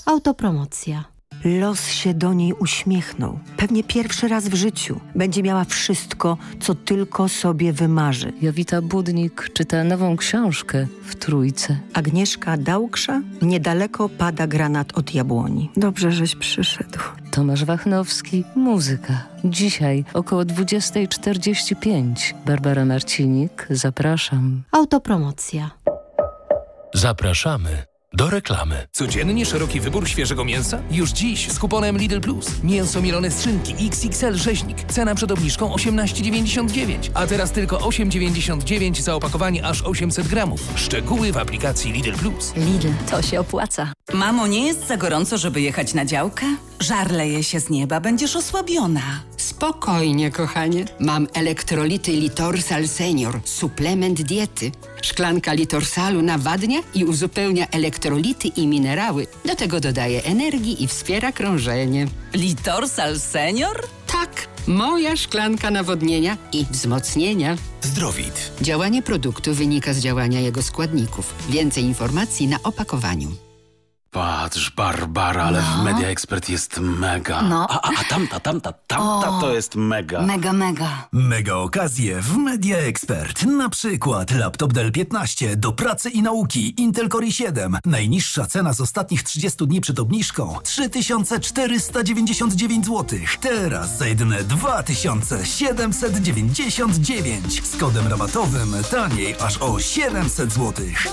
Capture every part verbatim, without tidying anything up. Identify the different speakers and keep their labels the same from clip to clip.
Speaker 1: Autopromocja.
Speaker 2: Los się do niej uśmiechnął. Pewnie pierwszy raz w życiu. Będzie miała wszystko, co tylko sobie wymarzy.
Speaker 3: Jowita Budnik czyta nową książkę w Trójce.
Speaker 2: Agnieszka Dałksza. Niedaleko pada granat od jabłoni. Dobrze, żeś przyszedł.
Speaker 3: Tomasz Wachnowski. Muzyka. Dzisiaj około dwudziesta czterdzieści pięć. Barbara Marcinik. Zapraszam.
Speaker 1: Autopromocja.
Speaker 4: Zapraszamy do reklamy.
Speaker 5: Codziennie szeroki wybór świeżego mięsa? Już dziś z kuponem Lidl Plus. Mięso mielone z szynki X X L rzeźnik. Cena przed obniżką osiemnaście dziewięćdziesiąt dziewięć, a teraz tylko osiem dziewięćdziesiąt dziewięć za opakowanie aż osiemset gramów. Szczegóły w aplikacji Lidl Plus.
Speaker 3: Lidl, to się opłaca.
Speaker 6: Mamo, nie jest za gorąco, żeby jechać na działkę? Żar leje się z nieba, będziesz osłabiona.
Speaker 7: Spokojnie, kochanie. Mam elektrolity Litorsal Senior, suplement diety. Szklanka Litorsalu nawadnia i uzupełnia elektrolity i minerały. Do tego dodaje energii i wspiera krążenie.
Speaker 6: Litorsal Senior?
Speaker 7: Tak, moja szklanka nawodnienia i wzmocnienia.
Speaker 5: Zdrowit.
Speaker 7: Działanie produktu wynika z działania jego składników. Więcej informacji na opakowaniu.
Speaker 8: Patrz, Barbara, ale
Speaker 9: No.
Speaker 8: w Media Expert jest mega.
Speaker 9: No.
Speaker 8: A, a, a tamta, tamta, tamta
Speaker 9: O.
Speaker 8: to jest mega.
Speaker 9: Mega, mega.
Speaker 10: Mega okazje w Media Expert. Na przykład laptop Dell piętnaście do pracy i nauki Intel Core i siedem. Najniższa cena z ostatnich trzydziestu dni przed obniżką trzy tysiące czterysta dziewięćdziesiąt dziewięć złotych. Teraz za jedyne dwa tysiące siedemset dziewięćdziesiąt dziewięć. Z kodem rabatowym taniej aż o siedemset złotych.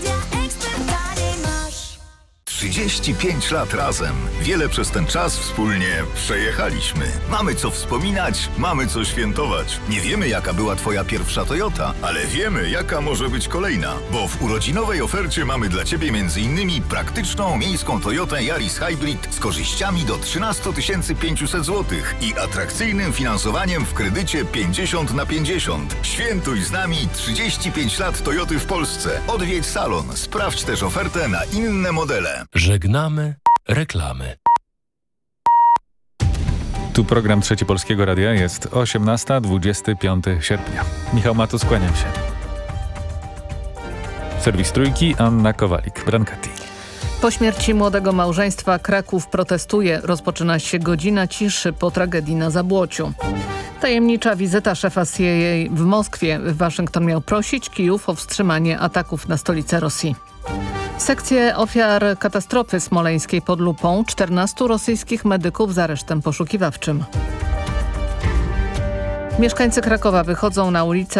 Speaker 11: trzydzieści pięć lat razem. Wiele przez ten czas wspólnie przejechaliśmy. Mamy co wspominać, mamy co świętować. Nie wiemy, jaka była twoja pierwsza Toyota, ale wiemy, jaka może być kolejna. Bo w urodzinowej ofercie mamy dla ciebie między innymi praktyczną miejską Toyotę Yaris Hybrid z korzyściami do trzynaście tysięcy pięćset złotych i atrakcyjnym finansowaniem w kredycie pięćdziesiąt na pięćdziesiąt. Świętuj z nami trzydzieści pięć lat Toyoty w Polsce. Odwiedź salon. Sprawdź też ofertę na inne modele.
Speaker 4: Żegnamy reklamy.
Speaker 12: Tu program Trzeci Polskiego Radia, jest osiemnasta, dwudziestego piątego sierpnia. Michał Matus, kłaniam się. Serwis Trójki, Anna Kowalik, Brancati.
Speaker 13: Po śmierci młodego małżeństwa Kraków protestuje. Rozpoczyna się godzina ciszy po tragedii na Zabłociu. Tajemnicza wizyta szefa C I A w Moskwie. Waszyngton miał prosić Kijów o wstrzymanie ataków na stolicę Rosji. Sekcje ofiar katastrofy smoleńskiej pod lupą. czternastu rosyjskich medyków z aresztem poszukiwawczym. Mieszkańcy Krakowa wychodzą na ulicę